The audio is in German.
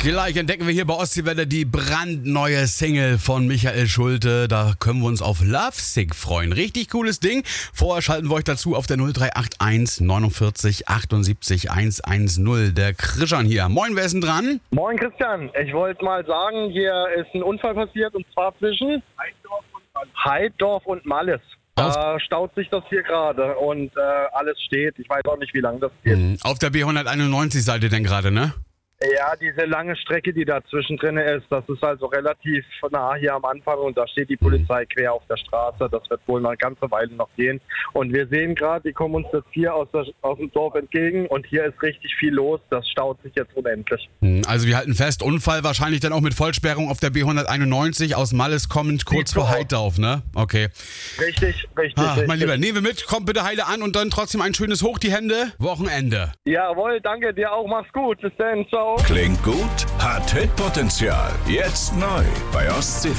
Gleich entdecken wir hier bei Ostseewelle die brandneue Single von Michael Schulte. Da können wir uns auf Lovesick freuen. Richtig cooles Ding. Vorher schalten wir euch dazu auf der 0381 49 78 110. Der Christian hier. Moin, wer ist denn dran? Moin Christian, ich wollte mal sagen, hier ist ein Unfall passiert und zwar zwischen Heiddorf und Malles. Da staut sich das hier gerade und alles steht. Ich weiß auch nicht, wie lange das geht. Auf der B191 seid ihr denn gerade, ne? Ja, diese lange Strecke, die da zwischendrin ist, das ist also relativ nah hier am Anfang und da steht die Polizei quer auf der Straße. Das wird wohl eine ganze Weile noch gehen. Und wir sehen gerade, die kommen uns jetzt hier aus dem Dorf entgegen und hier ist richtig viel los. Das staut sich jetzt unendlich. Also wir halten fest, Unfall wahrscheinlich dann auch mit Vollsperrung auf der B191 aus Malles kommend, kurz vor Heiddorf, ne? Okay. Richtig. Mein Lieber, nehmen wir mit, kommt bitte heile an und dann trotzdem ein schönes Hoch die Hände. Wochenende. Jawohl, danke dir auch. Mach's gut. Bis dann. Ciao. Klingt gut, hat Hitpotenzial. Jetzt neu bei Ostseewelle.